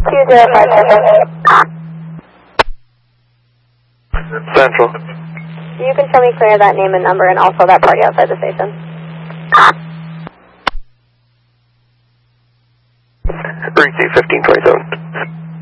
Central. You can show me clear that name and number and also that party outside the station. Ring C 1527.